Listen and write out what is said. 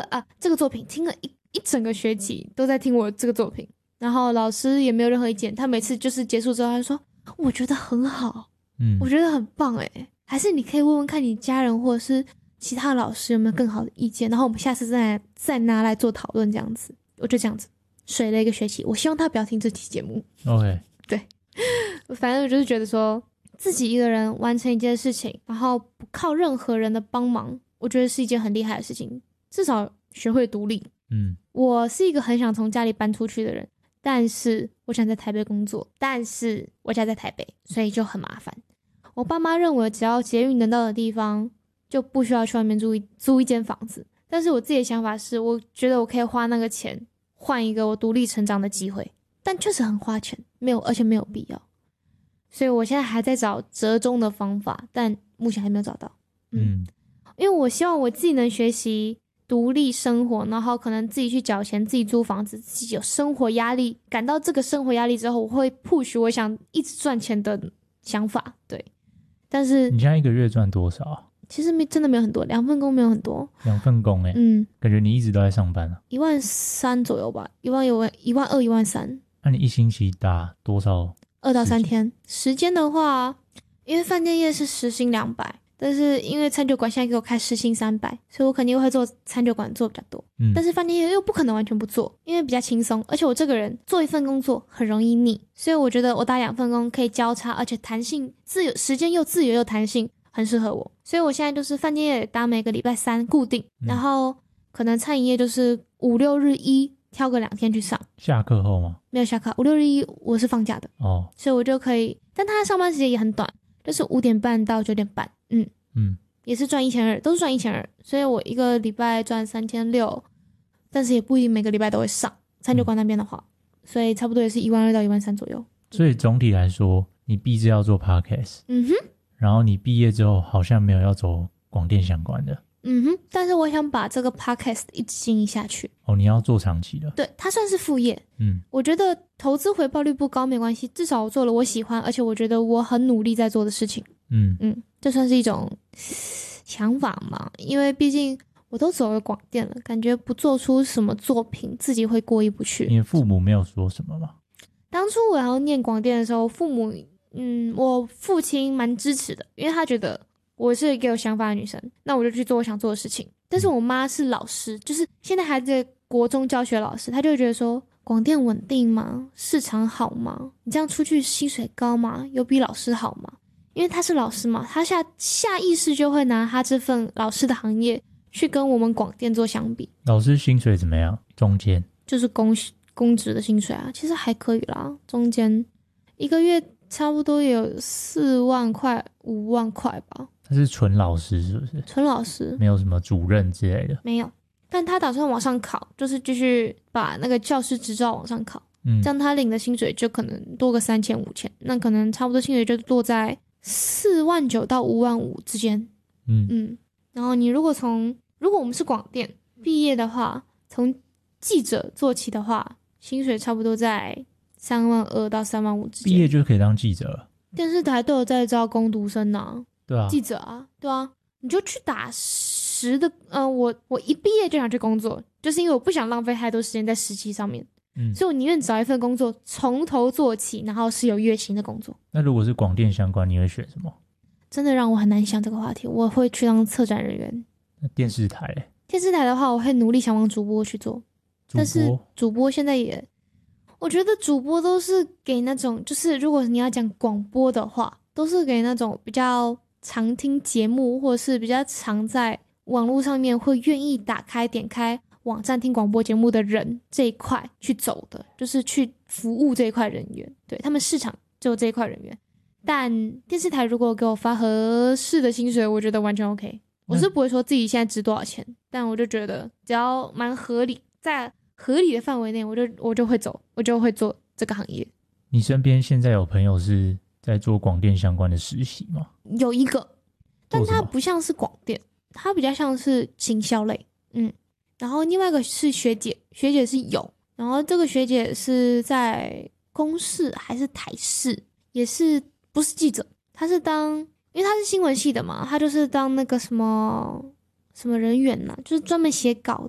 这个作品听了一整个学期都在听我这个作品，然后老师也没有任何意见，他每次就是结束之后他就说我觉得很好，我觉得很棒还是你可以问问看你家人或者是其他老师有没有更好的意见，然后我们下次再拿来做讨论这样子。我就这样子水了一个学期，我希望他不要听这期节目。 OK， 对，反正我就是觉得说自己一个人完成一件事情，然后不靠任何人的帮忙，我觉得是一件很厉害的事情，至少学会独立。我是一个很想从家里搬出去的人，但是我想在台北工作，但是我家在台北，所以就很麻烦。我爸妈认为只要捷运能到的地方就不需要去外面租一间房子，但是我自己的想法是我觉得我可以花那个钱换一个我独立成长的机会，但确实很花钱，而且没有必要，所以我现在还在找折中的方法，但目前还没有找到。因为我希望我自己能学习独立生活，然后可能自己去缴钱，自己租房子，自己有生活压力，感到这个生活压力之后，我会 push 我想一直赚钱的想法。对，但是你现在一个月赚多少？ 其实真的没有很多，2份工没有很多。 2份工感觉你一直都在上班啊。 13000左右吧，12000、13000。 那你一星期打多少 ？2到3天。时间的话，因为饭店业是时薪200，但是因为餐酒馆现在给我开时薪300，所以我肯定会做餐酒馆做比较多。但是饭店业又不可能完全不做，因为比较轻松，而且我这个人做一份工作很容易腻，所以我觉得我打2份工可以交叉，而且弹性自由，时间又自由又弹性，很适合我。所以我现在就是饭店业打每个礼拜3固定，然后可能餐饮业就是5、6日1挑个2天去上。 下课后吗？ 没有下课，5、6日1我是放假的所以我就可以，但他上班时间也很短，就是5点半到9点半。也是赚1200，都是赚1200，所以我一个礼拜赚3600，但是也不一定每个礼拜都会上餐酒馆那边的话，所以差不多也是12000到13000左右。 所以总体来说，你毕业要做 podcast，然后你毕业之后好像没有要走广电相关的。 但是我想把这个 podcast 一直经营下去。 你要做长期的。 对，它算是副业。我觉得投资回报率不高没关系，至少我做了我喜欢，而且我觉得我很努力在做的事情。这算是一种想法嘛，因为毕竟我都走了广电了，感觉不做出什么作品自己会过意不去。 你的父母没有说什么吗？ 当初我要念广电的时候，我父亲蛮支持的，因为他觉得我是一个有想法的女生，那我就去做我想做的事情。但是我妈是老师，就是现在还在国中教学老师，她就会觉得说广电稳定吗？市场好吗？你这样出去薪水高吗？有比老师好吗？因为他是老师嘛，他下意识就会拿他这份老师的行业去跟我们广电做相比。 老师薪水怎么样？中间就是公职的薪水啊，其实还可以啦，中间一个月差不多有4万块、5万块吧。 他是纯老师是不是？ 纯老师，没有什么主任之类的。 没有，但他打算往上考，就是继续把那个教师执照往上考。这样他领的薪水就可能多个3000、5000，那可能差不多薪水就落在49000到55000之间。然后你如果我们是广电毕业的话，从记者做起的话，薪水差不多在32000到35000之间。 毕业就可以当记者了。 电视台都有在招工读生啊， 对啊， 记者啊，对啊，你就去打实的。我一毕业就想去工作，就是因为我不想浪费太多时间在实习上面。所以我宁愿找一份工作从头做起，然后是有月薪的工作。 那如果是广电相关，你会选什么？ 真的让我很难想这个话题。我会去当策展人员。 那电视台嘞？ 电视台的话，我会努力想往主播去做。但是主播现在我觉得主播都是给那种，就是如果你要讲广播的话，都是给那种比较常听节目，或者是比较常在网络上面会愿意打开点开网站听广播节目的人这一块去走的，就是去服务这一块人员。对，他们市场只有这一块人员。但电视台如果给我发合适的薪水，我觉得完全 OK。我是不会说自己现在值多少钱，但我就觉得只要蛮合理，在合理的范围内，我就会走，我就会做这个行业。 你身边现在有朋友是在做广电相关的实习吗？ 有一个，但他不像是广电，他比较像是行销类。然后另外一个是学姐是有，然后这个学姐是在公视还是台视，也是不是记者，她是因为她是新闻系的嘛，她就是当那个什么人员啦，就是专门写稿